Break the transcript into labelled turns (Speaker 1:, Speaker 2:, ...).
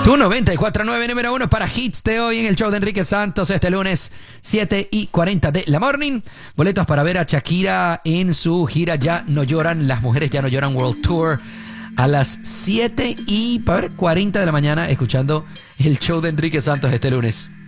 Speaker 1: Tu 94.9 número 1 para hits de hoy en el show de Enrique Santos este lunes 7:40 de la morning. Boletos para ver a Shakira en su gira Ya No Lloran, Las Mujeres Ya No Lloran World Tour a las 7:40 de la mañana, escuchando el show de Enrique Santos este lunes.